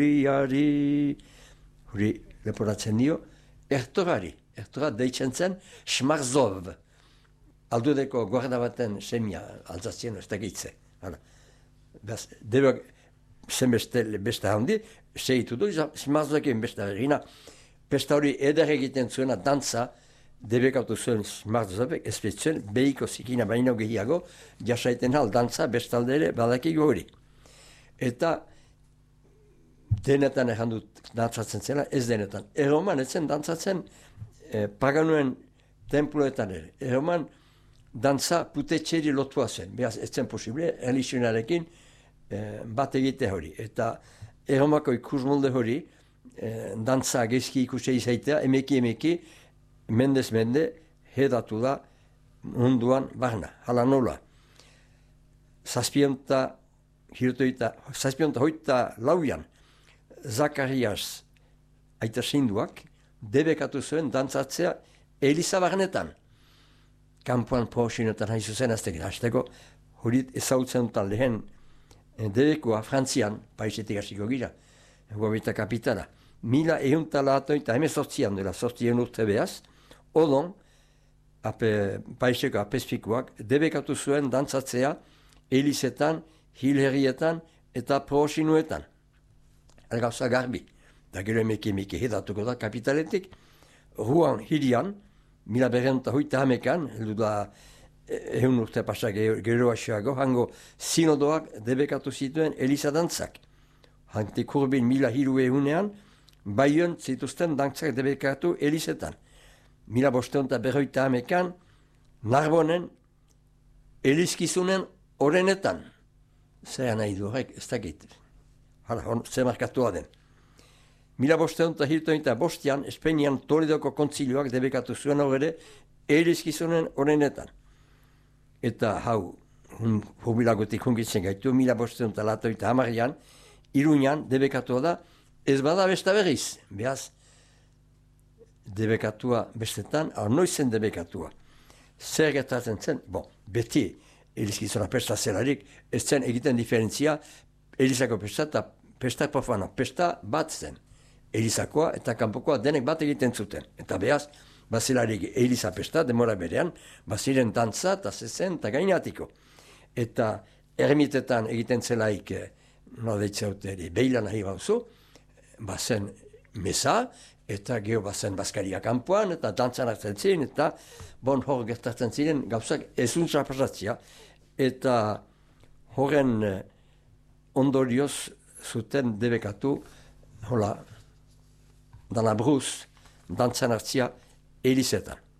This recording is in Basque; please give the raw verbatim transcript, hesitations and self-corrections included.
Huri, huri leporatzen dio, ertorari, ertora deitzen zen Shmarzov. Aldudeko guarda baten semia altzazien ez dakitze. Debek zen beste, beste handi, segitu du, Shmarzovekin beste egina. Pesta hori eder egiten zuena dantza, debekatu zuen Shmarzovek, espetzuen, behiko zikina baino gehiago, jasaiten hal dantza bestalde ere badakigu hori. Eta denetan egin dut dantzatzen zela, ez denetan. Erroman etzen dantzatzen eh, paganuen temploetan ere. Erroman dantza putetxeri lotua zen. Beaz, ez zen posible, religionarekin eh, bat egite hori. Eta erromako ikusmolde hori, eh, dantza gezki ikusi izaitea, emeki emeki, mendez mende, hedatu da munduan barna. Hala nola. Zazpionta, hirtoita, zazpionta hoita lauian, Zakarias aita sinduak debekatu zuen dantzatzea Eliza barnetan. Kampuan proxinotan haizu zen aztekin. Hasteko horit ezautzen dutan lehen debekoa Frantzian, paisetik hasiko gira, guabita kapitala. Mila eunta lahatoita hemezortzian dela sortzien urte behaz, odon ape, paiseko apespikoak debekatu zuen dantzatzea Elizetan, hilherrietan eta proxinuetan. Gauza garbi, da gero emeki emeki hedatuko da kapitaletik, Ruan hirian, mila berrenta hoita hamekan, heldu da ehun urte pasa gero asioago, hango sinodoak debekatu zituen Eliza dantzak. Hantik kurbin mila hiru ehunean, baion zituzten dantzak debekatu Elizetan. Mila bosteon eta berroita hamekan, Narbonen, Elizkizunen orenetan. Zer nahi du horrek, ez dakit. Hala, zer markatua den. Mila bosteon eta hiltoen eta bostian, Espainian Toledoko kontzilioak debekatu zuen horre Elizkizunen orenetan. Eta hau, jubilagotik hungitzen gaitu, mila bosteon eta latoen eta hamarian, Iruñan debekatua da, ez bada besta berriz. Beaz, debekatua bestetan, hau noizen debekatua. Zer gertatzen zen, bon, beti Elizkizuna pesta zelarik, ez zen egiten diferentzia Elizako pesta eta pesta profana. Pesta bat zen. Elizakoa eta kanpokoa denek bat egiten zuten. Eta behaz, bazelarik Eliza pesta, demora berean, baziren dantza eta zezen eta gainatiko. Eta ermitetan egiten zelaik, no deitzaute ere, behilan nahi bauzu, bazen mesa, eta geho bazen bazkaria kanpoan, eta dantzan hartzen ziren, eta bon hor gertatzen ziren gauzak ezuntza pasatzia. Eta horren ondorioz zuten debekatu, hola, dana bruz, dantzan hartzia Elizetan.